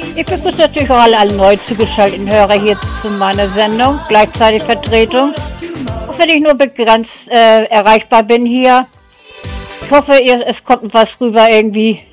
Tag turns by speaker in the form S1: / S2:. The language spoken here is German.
S1: Ich begrüße natürlich auch alle neu zugeschalteten Hörer hier zu meiner Sendung, gleichzeitig Vertretung. Auch wenn ich nur begrenzt erreichbar bin hier. Ich hoffe, es kommt was rüber irgendwie.